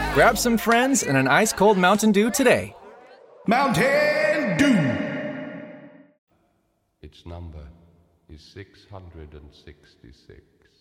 Grab some friends and an ice-cold Mountain Dew today. Mountain Dew! Its number is 666.